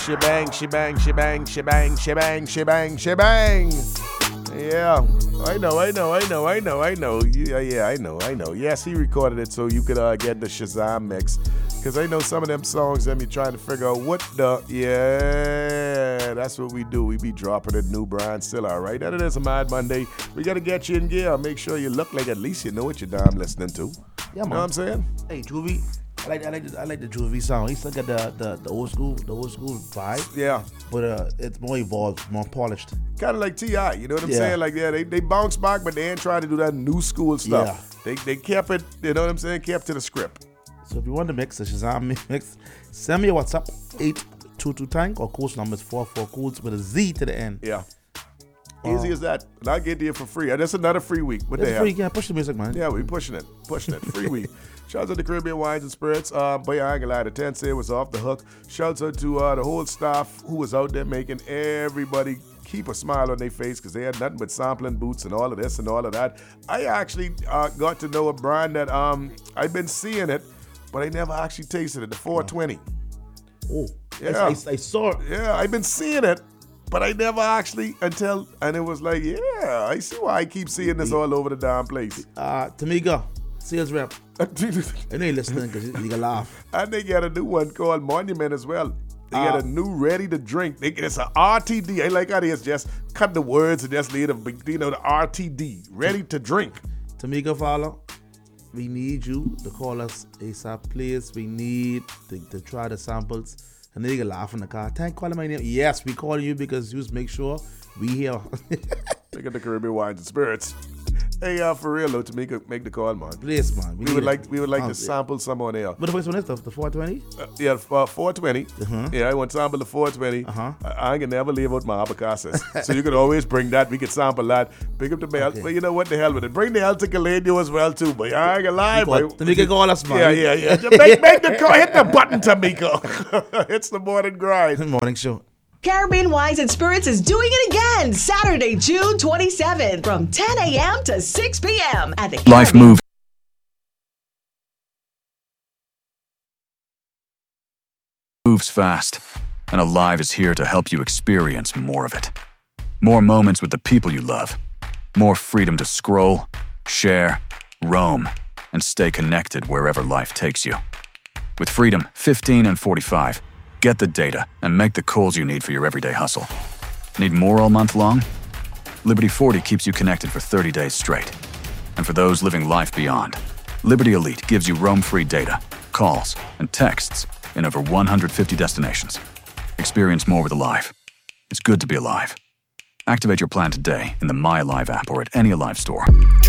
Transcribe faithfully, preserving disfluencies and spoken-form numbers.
shebang, shebang, shebang, shebang, shebang, shebang, shebang. Yeah, I know, I know, I know, I know, I know. Yeah, yeah, I know, I know. Yes, he recorded it so you could uh, get the Shazam mix. Because I know some of them songs, them you trying to figure out what the, yeah, that's what we do. We be dropping a new Brian Stiller, all right? That it is a Mad Monday. We got to get you in gear. Make sure you look like at least you know what you're damn listening to. Yeah, man. Know what I'm saying? Hey, Juvie, I like I like the, I like the Juvie sound. He still got the, the the old school the old school vibe. Yeah. But uh, it's more evolved, more polished. Kind of like T I, you know what I'm Yeah. saying? Like, yeah, they, they bounce back, but they ain't trying to do that new school stuff. Yeah. They they kept it, you know what I'm saying? Kept to the script. So if you want to mix the Shazam mix, send me a WhatsApp eight two two tank or codes numbers four four codes with a Z to the end. Yeah. Easy as that. And I'll get to you for free. And that's another free week. What It's the free, hell? yeah. Push the music, man. Yeah, we pushing it. Pushing it. Free week. Shouts out to Caribbean Wines and Spirits. Um, but yeah, I ain't gonna lie, the ten say was off the hook. Shouts out to uh, the whole staff who was out there making everybody keep a smile on their face because they had nothing but sampling boots and all of this and all of that. I actually uh, got to know a brand that um I've been seeing it, but I never actually tasted it, the four twenty. Oh, Yeah. I, I, I saw it. Yeah, I've been seeing it, but I never actually until, and it was like, yeah, I see why I keep seeing this all over the damn place. Uh, Tamika, sales rep. I know you're listening because you, you can laugh. And they got a new one called Monument as well. They Uh, got a new ready to drink. They, it's an R T D. I like how they just cut the words and just leave them, you know, the R T D, ready to drink. Tamika Fowler, we need you to call us ASAP, please. We need to, to try the samples. And then you can laugh in the car. Thank calling my name. Yes, we call you because you make sure we here. Look at the Caribbean Wines and Spirits. Hey, uh, for real though, Tamika, make the call, man. Please, man. We need would it. like we would like Oh, to sample some on air. But the first one is the, the four twenty? Uh, yeah, uh, four twenty. Uh-huh. Yeah, I want to sample the four twenty. Uh-huh. I, I can never leave out my abacasas. So you can always bring that. We can sample that. Pick up the mail. Okay. But you know what? The hell with it. Bring the El Ticaleño as well, too. But I ain't gonna lie. Call- boy. Tamika call us, man. Yeah, yeah, yeah. Just make, make the call. Hit the button, Tamika. It's the morning grind. Good morning show. Caribbean Wines and Spirits is doing it again Saturday, June twenty-seventh from ten a.m. to six p.m. at the Life Caribbean moves moves fast, and Alive is here to help you experience more of it. More moments with the people you love. More freedom to scroll, share, roam, and stay connected wherever life takes you. With Freedom fifteen and forty-five, get the data and make the calls you need for your everyday hustle. Need more all month long? Liberty forty keeps you connected for thirty days straight. And for those living life beyond, Liberty Elite gives you roam-free data, calls, and texts in over one hundred fifty destinations. Experience more with Alive. It's good to be alive. Activate your plan today in the My Alive app or at any Alive store.